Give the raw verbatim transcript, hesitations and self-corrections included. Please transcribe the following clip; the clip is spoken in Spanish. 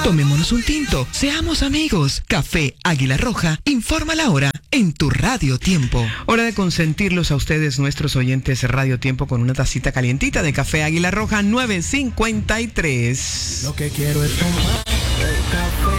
Tomémonos un tinto, seamos amigos. Café Águila Roja, informa la hora en tu Radio Tiempo. Hora de consentirlos a ustedes, nuestros oyentes Radio Tiempo, con una tacita calientita de Café Águila Roja nueve cincuenta y tres. Lo que quiero es tomar el café